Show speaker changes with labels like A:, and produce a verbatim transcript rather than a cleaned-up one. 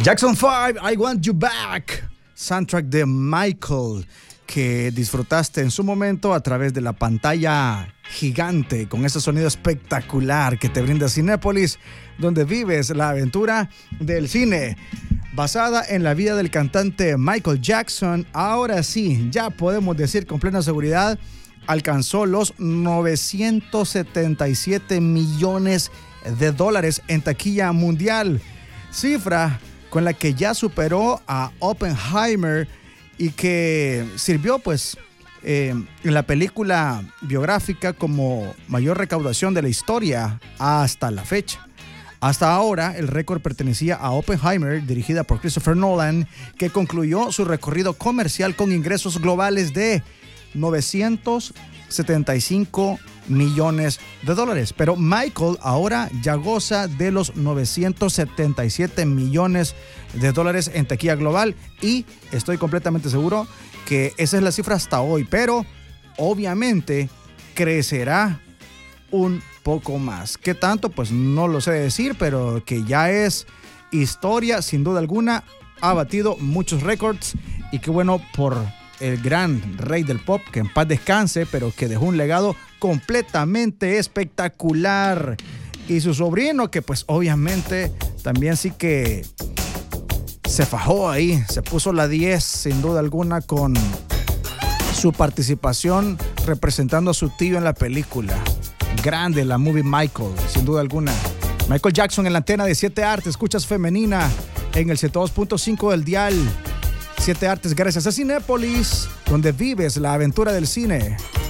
A: Jackson five, I Want You Back, soundtrack de Michael, que disfrutaste en su momento a través de la pantalla gigante con ese sonido espectacular que te brinda Cinépolis, donde vives la aventura del cine. Basada en la vida del cantante Michael Jackson, ahora sí, ya podemos decir con plena seguridad, alcanzó los novecientos setenta y siete millones de dólares en taquilla mundial, cifra con la que ya superó a Oppenheimer y que sirvió pues eh, en la película biográfica como mayor recaudación de la historia hasta la fecha. Hasta ahora, el récord pertenecía a Oppenheimer, dirigida por Christopher Nolan, que concluyó su recorrido comercial con ingresos globales de novecientos setenta y cinco millones de dólares. Pero Michael ahora ya goza de los novecientos setenta y siete millones de dólares en taquilla global y estoy completamente seguro que esa es la cifra hasta hoy, pero obviamente crecerá un poco más. ¿Qué tanto? Pues no lo sé decir, pero que ya es historia, sin duda alguna, ha batido muchos récords y qué bueno por el gran rey del pop, que en paz descanse, pero que dejó un legado completamente espectacular. Y su sobrino, que pues obviamente también sí que se fajó ahí, se puso la diez sin duda alguna con su participación representando a su tío en la película. Grande la movie Michael, sin duda alguna. Michael Jackson en la antena de siete Artes, escuchas femenina en el ciento dos punto cinco del dial. siete Artes gracias a Cinépolis, donde vives la aventura del cine.